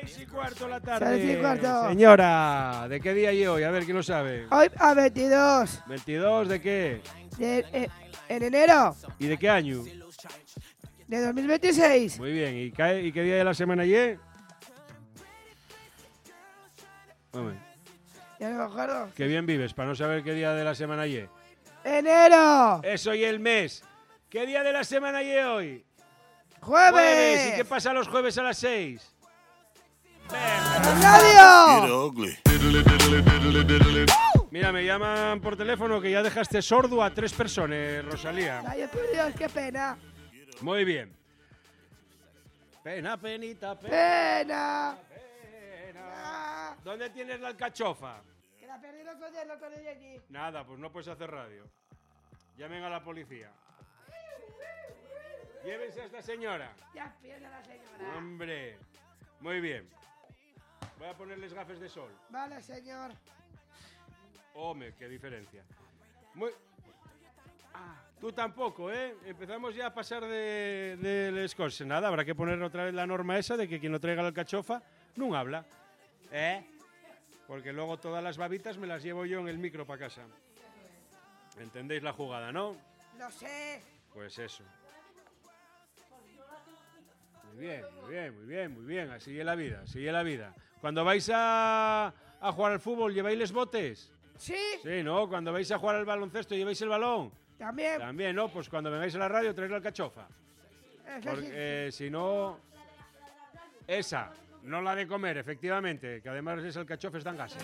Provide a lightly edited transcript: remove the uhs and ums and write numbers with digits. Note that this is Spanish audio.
6:15 de la tarde. 6:15. Señora, ¿de qué día y hoy? A ver, ¿quién lo sabe? Hoy a 22 ¿22 de qué? en enero ¿Y de qué año? de 2026. Muy bien. ¿Y qué día de la semana y? Hombre, Ya no me acuerdo. qué bien vives para no saber qué día de la semana y. ¡Enero! Eso y el mes. ¿Qué día de la semana y hoy? ¡Jueves! ¿Y qué pasa los jueves a las 6? ¡Radio! Mira, me llaman por teléfono que ya dejaste sordo a 3 personas, Rosalía. Ay, por Dios, qué pena. Muy bien. Pena, penita, ¡Pena! pena. ¿Dónde tienes la alcachofa? Que la perdí el otro día, no con ella aquí. Nada, pues no puedes hacer radio. Llamen a la policía. Llévense a esta señora. Ya pierde la señora. Hombre. Muy bien. Voy a ponerles gafas de sol. Vale, señor. Hombre, qué diferencia. Tú tampoco, ¿eh? Empezamos ya a pasar de les cosas. Nada, habrá que poner otra vez la norma esa de que quien no traiga la alcachofa no habla. Porque luego todas las babitas me las llevo yo en el micro para casa. ¿Entendéis la jugada, no? Lo sé. Pues eso. Muy bien, muy bien, muy bien, muy bien. Así es la vida, así es la vida. Cuando vais a jugar al fútbol, ¿lleváis los botes? ¿Sí? Sí, ¿no? Cuando vais a jugar al baloncesto, ¿lleváis el balón? También. También, ¿no? Pues cuando vengáis a la radio, traéis la alcachofa. Porque si no... Esa, no la de comer, efectivamente, que además es alcachofes dan gases.